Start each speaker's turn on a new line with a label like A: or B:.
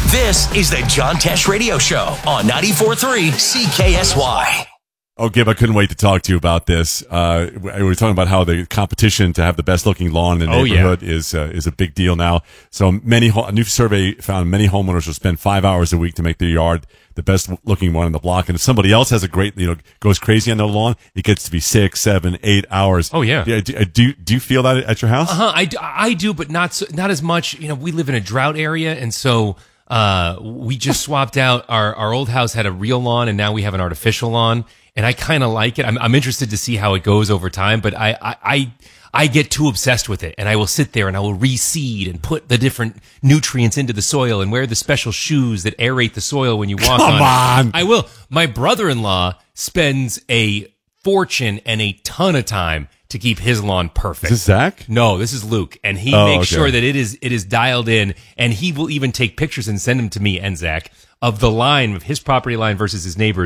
A: This is the John Tesh Radio Show on 94.3 CKSY.
B: Oh, Gib, I couldn't wait to talk to you about this. We were talking about how the competition to have the best looking lawn in the neighborhood is a big deal now. So a new survey found many homeowners will spend 5 hours a week to make their yard the best looking one in the block. And if somebody else has a great, goes crazy on their lawn, it gets to be 6, 7, 8 hours.
C: Oh, yeah.
B: Do you feel that at your house?
C: I do, but not as much. We live in a drought area, and so we just swapped out our old house had a real lawn, and now we have an artificial lawn. And I kind of like it. I'm interested to see how it goes over time, but I get too obsessed with it, and I will sit there and I will reseed and put the different nutrients into the soil and wear the special shoes that aerate the soil when you walk on it.
B: Come on.
C: I will. My brother-in-law spends a fortune and a ton of time to keep his lawn perfect.
B: Is this Zach?
C: No, this is Luke, and he makes sure that it is dialed in, and he will even take pictures and send them to me and Zach of the line of his property line versus his neighbor's.